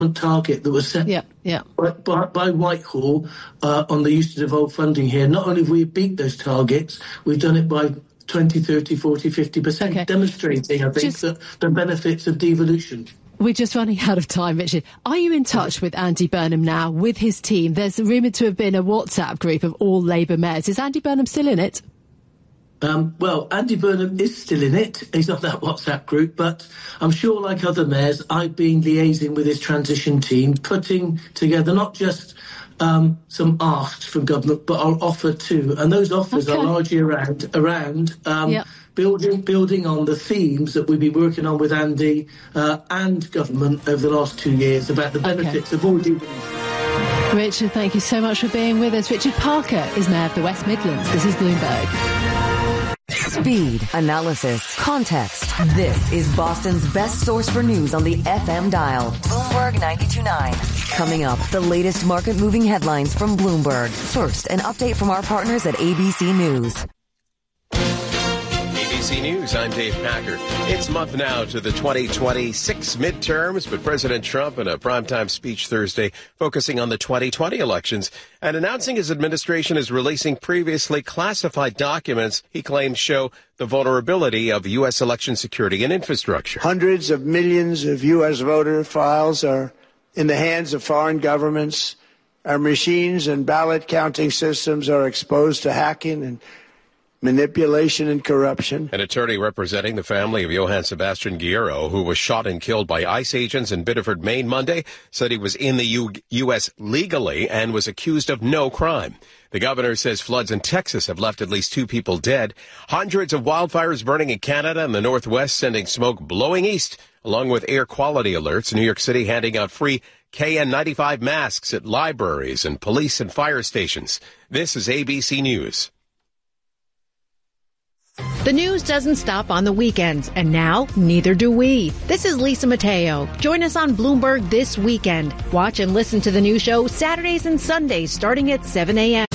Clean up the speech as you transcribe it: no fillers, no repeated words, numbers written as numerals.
target that was set by Whitehall on the use of devolved funding here. Not only have we beat those targets, we've done it by 20, 30, 40, 50%, demonstrating, I think, the benefits of devolution. We're just running out of time, Richard. Are you in touch with Andy Burnham now, with his team? There's rumoured to have been a WhatsApp group of all Labour mayors. Is Andy Burnham still in it? Well, Andy Burnham is still in it. He's not that WhatsApp group, but I'm sure, like other mayors, I've been liaising with his transition team, putting together not just some asks from government, but our offer too. And those offers are largely around building on the themes that we've been working on with Andy and government over the last 2 years about the benefits of all devolution. Richard, thank you so much for being with us. Richard Parker is Mayor of the West Midlands. This is Bloomberg. Speed, analysis, context. This is Boston's best source for news on the FM dial. Bloomberg 92.9. Coming up, the latest market-moving headlines from Bloomberg. First, an update from our partners at ABC News. ABC News, I'm Dave Packer. It's a month now to the 2026 midterms, but President Trump in a primetime speech Thursday focusing on the 2020 elections and announcing his administration is releasing previously classified documents he claims show the vulnerability of U.S. election security and infrastructure. Hundreds of millions of U.S. voter files are in the hands of foreign governments. Our machines and ballot counting systems are exposed to hacking and manipulation and corruption. An attorney representing the family of Johann Sebastian Guerrero, who was shot and killed by ICE agents in Biddeford, Maine Monday, said he was in the U.S. legally and was accused of no crime. The governor says floods in Texas have left at least 2 people dead. Hundreds of wildfires burning in Canada and the Northwest, sending smoke blowing east, along with air quality alerts. New York City handing out free KN95 masks at libraries and police and fire stations. This is ABC News. The news doesn't stop on the weekends, and now neither do we. This is Lisa Mateo. Join us on Bloomberg this weekend. Watch and listen to the new show Saturdays and Sundays starting at 7 a.m.